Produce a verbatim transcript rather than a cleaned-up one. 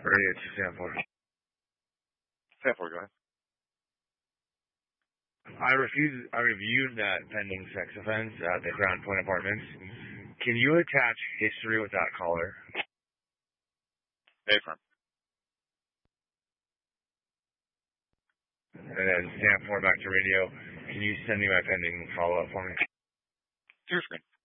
Radio to Sanford. Sanford, go ahead. I refuse. I reviewed that pending sex offense at the Crown Point Apartments. Can you attach history with that caller? Affirm. And then Sanford back to radio. Can you send me my pending follow-up for me? To your screen.